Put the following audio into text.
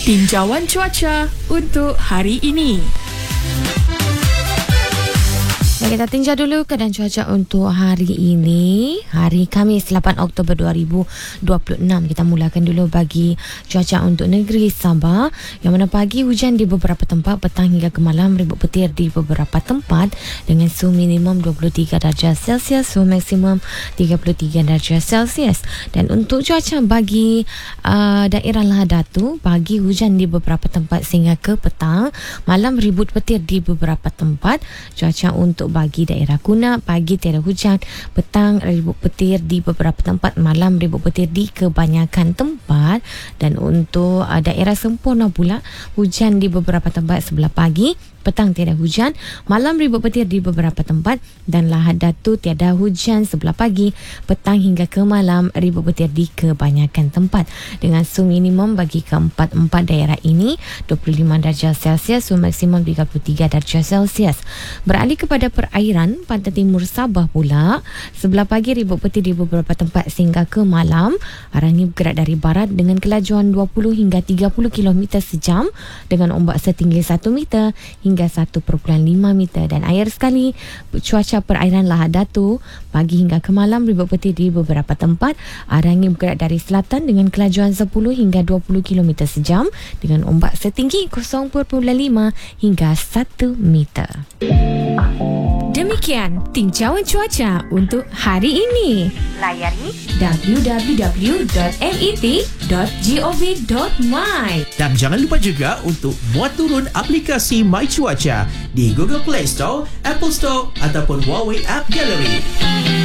Tinjauan cuaca untuk hari ini. Kita tinjau dulu keadaan cuaca untuk hari ini, hari Khamis 8 Oktober 2026. Kita mulakan dulu bagi cuaca untuk negeri Sabah, yang mana pagi hujan di beberapa tempat, petang hingga ke malam ribut petir di beberapa tempat dengan suhu minimum 23 darjah Celsius, suhu maksimum 33 darjah Celsius. Dan untuk cuaca bagi daerah Lahad Datu, pagi hujan di beberapa tempat sehingga ke petang, malam ribut petir di beberapa tempat. Cuaca untuk bagi daerah Kuna, pagi tiada hujan, petang ribut petir di beberapa tempat, malam ribut petir di kebanyakan tempat. Dan untuk daerah Semporna pula, hujan di beberapa tempat sebelah pagi, petang tiada hujan, malam ribut petir di beberapa tempat. Dan Lahad Datu tiada hujan sebelah pagi, petang hingga ke malam ribut petir di kebanyakan tempat. Dengan suhu minimum bagi keempat-empat daerah ini 25 darjah Celsius, suhu maksimum 33 darjah Celsius. Beralih kepada perairan pantai timur Sabah pula, sebelah pagi ribut petir di beberapa tempat sehingga ke malam. Arah ini bergerak dari barat dengan kelajuan 20 hingga 30 km sejam dengan ombak setinggi 1 meter hingga 1.5 meter. Dan air sekali, cuaca perairan Lahad Datu, pagi hingga ke malam ribut petir di beberapa tempat. Arah ini bergerak dari selatan dengan kelajuan 10 hingga 20 km sejam dengan ombak setinggi 0.5 hingga 1 meter. Demikian tinjauan cuaca untuk hari ini. Layari www.met.gov.my. Dan jangan lupa juga untuk muat turun aplikasi My Cuaca di Google Play Store, Apple Store ataupun Huawei App Gallery.